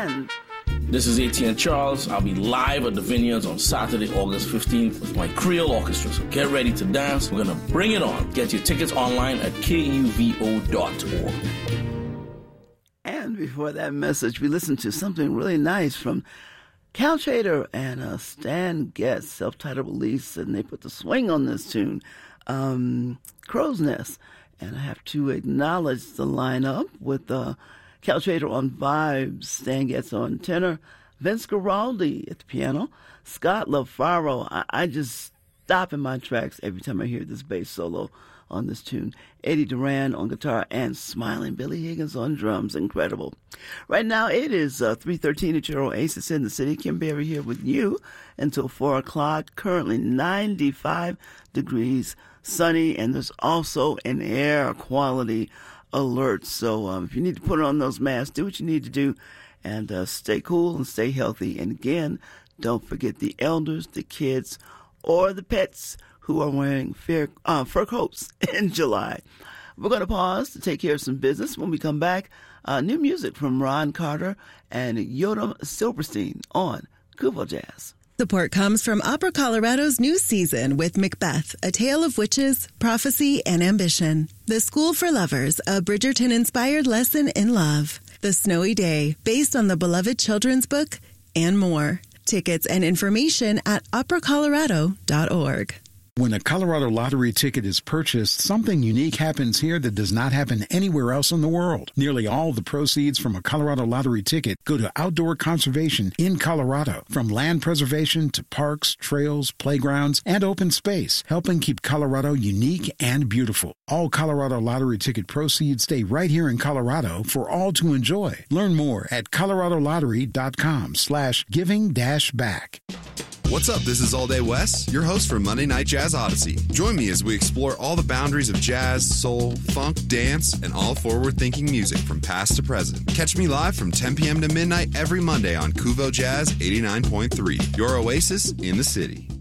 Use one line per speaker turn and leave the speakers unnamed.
And
this is ATN Charles. I'll be live at the Vineyards on Saturday, August 15th with my Creole Orchestra. So get ready to dance. We're going to bring it on. Get your tickets online at kuvo.org.
And before that message, we listened to something really nice from Cal Tjader and Stan Getz, self-titled release, and they put the swing on this tune, Crow's Nest. And I have to acknowledge the lineup with Cal Tjader on vibes, Stan Getz on tenor, Vince Guaraldi at the piano, Scott LaFaro. I just stop in my tracks every time I hear this bass solo on this tune. Eddie Duran on guitar and smiling Billy Higgins on drums. Incredible. Right now it is 3:13 at your Oasis in the City. Kim Berry here with you until 4 o'clock. Currently 95 degrees, sunny, and there's also an air quality alert. So if you need to put on those masks, do what you need to do and stay cool and stay healthy. And again, don't forget the elders, the kids, or the pets who are wearing fur coats in July. We're going to pause to take care of some business. When we come back, new music from Ron Carter and Yotam Silverstein on Kuvo Jazz.
Support comes from Opera Colorado's new season with Macbeth, A Tale of Witches, Prophecy, and Ambition. The School for Lovers, a Bridgerton-inspired lesson in love. The Snowy Day, based on the beloved children's book, and more. Tickets and information at operacolorado.org.
When a Colorado Lottery ticket is purchased, something unique happens here that does not happen anywhere else in the world. Nearly all the proceeds from a Colorado Lottery ticket go to outdoor conservation in Colorado, from land preservation to parks, trails, playgrounds, and open space, helping keep Colorado unique and beautiful. All Colorado Lottery ticket proceeds stay right here in Colorado for all to enjoy. Learn more at coloradolottery.com/giving-back.
What's up? This is All Day Wes, your host for Monday Night Jazz Odyssey. Join me as we explore all the boundaries of jazz, soul, funk, dance, and all forward-thinking music from past to present. Catch me live from 10 p.m. to midnight every Monday on Kuvo Jazz 89.3, your oasis in the city.